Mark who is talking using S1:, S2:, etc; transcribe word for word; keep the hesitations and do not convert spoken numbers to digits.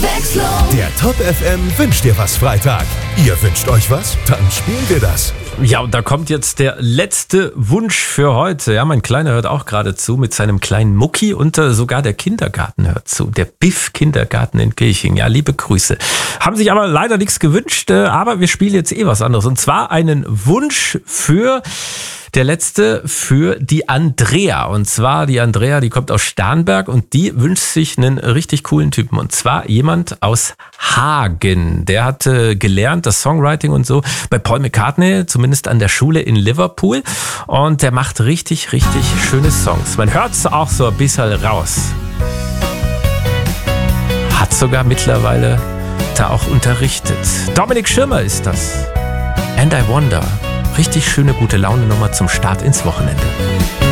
S1: Abwechslung.
S2: Der Top F M wünscht dir was Freitag. Ihr wünscht euch was? Dann spielen wir das.
S3: Ja, und da kommt jetzt der letzte Wunsch für heute. Ja, mein Kleiner hört auch gerade zu mit seinem kleinen Mucki und äh, sogar der Kindergarten hört zu. Der Biff-Kindergarten in Kirching. Ja, liebe Grüße. Haben sich aber leider nichts gewünscht, äh, aber wir spielen jetzt eh was anderes. Und zwar einen Wunsch für... Der letzte für die Andrea. Und zwar die Andrea, die kommt aus Starnberg und die wünscht sich einen richtig coolen Typen. Und zwar jemand aus Hagen. Der hat äh, gelernt, das Songwriting und so bei Paul McCartney, zumindest an der Schule in Liverpool. Und der macht richtig, richtig schöne Songs. Man hört es auch so ein bisschen raus. Hat sogar mittlerweile da auch unterrichtet. Dominik Schirmer ist das. And I Wonder. Richtig schöne, gute Laune Nummer zum Start ins Wochenende.